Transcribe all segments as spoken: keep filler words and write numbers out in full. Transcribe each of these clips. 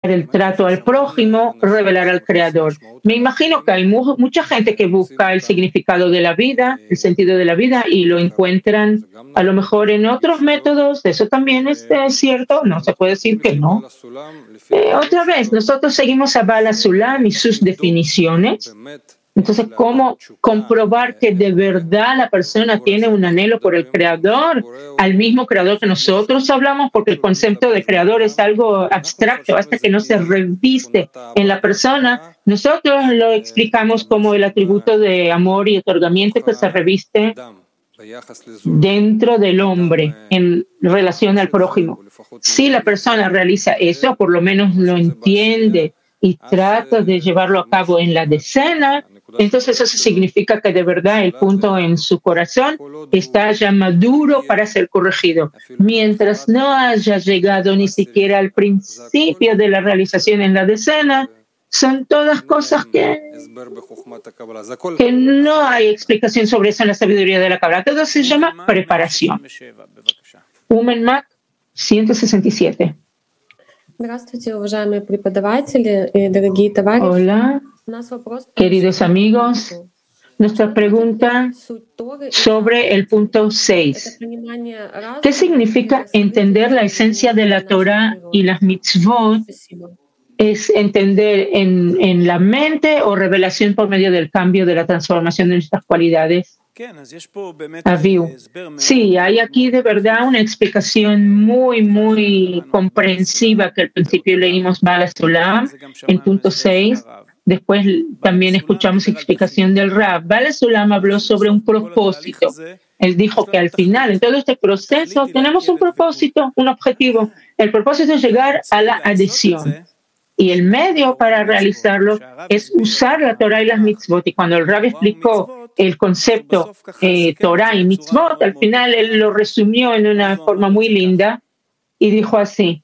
el trato al prójimo, revelar al Creador. Me imagino que hay mu- mucha gente que busca el significado de la vida, el sentido de la vida, y lo encuentran a lo mejor en otros métodos. Eso también es eh, cierto, no se puede decir que no. Eh, otra vez, nosotros seguimos a Bala Sulam y sus definiciones. Entonces, ¿cómo comprobar que de verdad la persona tiene un anhelo por el Creador, al mismo Creador que nosotros hablamos? Porque el concepto de Creador es algo abstracto, hasta que no se reviste en la persona. Nosotros lo explicamos como el atributo de amor y otorgamiento que se reviste dentro del hombre en relación al prójimo. Si la persona realiza eso, por lo menos lo entiende y trata de llevarlo a cabo en la decena, entonces eso significa que de verdad el punto en su corazón está ya maduro para ser corregido. Mientras no haya llegado ni siquiera al principio de la realización en la decena, son todas cosas que, que no hay explicación sobre eso en la sabiduría de la Kabbalah. Todo se llama preparación. Umen Mac ciento sesenta y siete. Hola, queridos amigos. Nuestra pregunta sobre el punto seis. ¿Qué significa entender la esencia de la Torah y las mitzvot? ¿Es entender en, en la mente o revelación por medio del cambio de la transformación de nuestras cualidades? Aviu. Sí, hay aquí de verdad una explicación muy, muy comprensiva que al principio leímos Bala Sulam en punto seis. Después también escuchamos explicación del Rab. Bala Sulam habló sobre un propósito. Él dijo que al final, en todo este proceso, tenemos un propósito, un objetivo. El propósito es llegar a la adhesión. Y el medio para realizarlo es usar la Torah y las mitzvot. Y cuando el Rab explicó el concepto eh, Torah y mitzvot, al final él lo resumió en una forma muy linda y dijo así: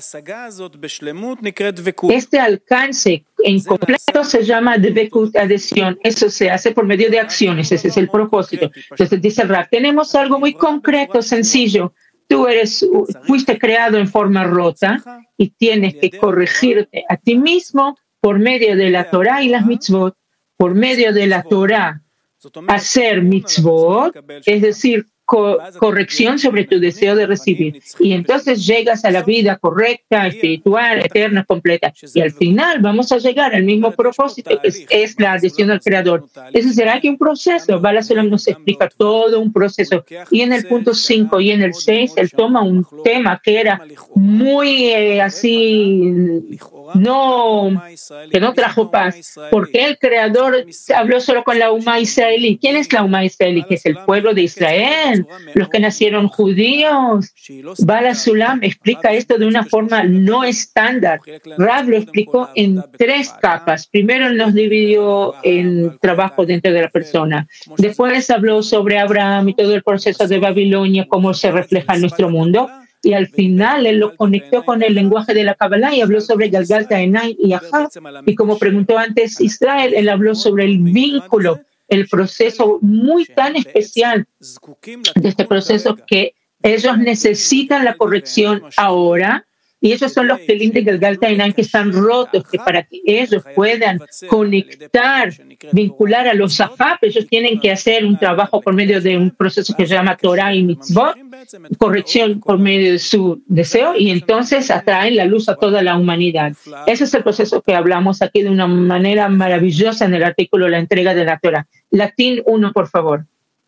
este alcance en completo se llama dvekut, adhesión. Eso se hace por medio de acciones, ese es el propósito. Entonces dice el Rab, tenemos algo muy concreto, sencillo. Tú eres, fuiste creado en forma rota y tienes que corregirte a ti mismo por medio de la Torah y las mitzvot. Por medio de la Torah, hacer mitzvot, es decir, co- corrección sobre tu deseo de recibir. Y entonces llegas a la vida correcta, espiritual, eterna, completa. Y al final vamos a llegar al mismo propósito, que es, es la adhesión al Creador. Eso será que un proceso. Bala Sulam nos explica todo un proceso. Y en el punto cinco y en el seis, él toma un tema que era muy eh, así, no, que no trajo paz. Porque el Creador habló solo con la Umá israelí. ¿Quién es la Umá israelí? Que es el pueblo de Israel, los que nacieron judíos. Bala Sulam explica esto de una forma no estándar. Rab lo explicó en tres capas. Primero él nos dividió en trabajo dentro de la persona. Después habló sobre Abraham y todo el proceso de Babilonia, cómo se refleja en nuestro mundo. Y al final él lo conectó con el lenguaje de la Kabbalah y habló sobre Galgal Ta'enai y Ahab. Y como preguntó antes Israel, él habló sobre el vínculo, el proceso muy tan especial de este proceso que ellos necesitan la corrección ahora. Y ellos son los Kelim de Galgal Ta'enai que están rotos, que para que ellos puedan conectar, vincular a los Ahab, ellos tienen que hacer un trabajo por medio de un proceso que se llama Torah y Mitzvot, corrección por medio de su deseo, y entonces atraen la luz a toda la humanidad. Ese es el proceso que hablamos aquí de una manera maravillosa en el artículo La entrega de la Torah. Latín uno, por favor.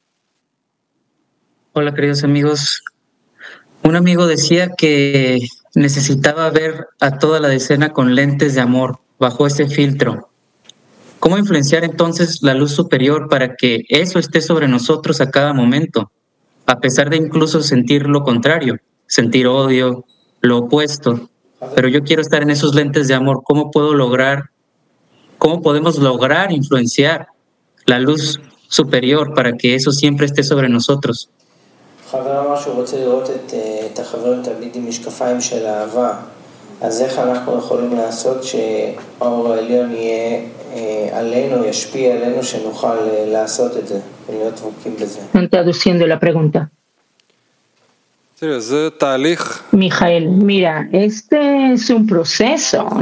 Hola, queridos amigos. Un amigo decía que necesitaba ver a toda la decena con lentes de amor, bajo ese filtro. ¿Cómo influenciar entonces la luz superior para que eso esté sobre nosotros a cada momento, a pesar de incluso sentir lo contrario, sentir odio, lo opuesto? Pero yo quiero estar en esos lentes de amor. ¿Cómo puedo lograr, cómo podemos lograr influenciar la luz superior para que eso siempre esté sobre nosotros? חבר אמר שהוא רוצה לראות את, את החברים תמיד עם משקפיים של אהבה. אז איך אנחנו יכולים לעשות שהאור העליון יהיה עלינו, ישפיע עלינו, שנוכל לעשות את זה ולהיות דבוקים בזה? Traduciendo la pregunta. Mijael, mira, este es un proceso.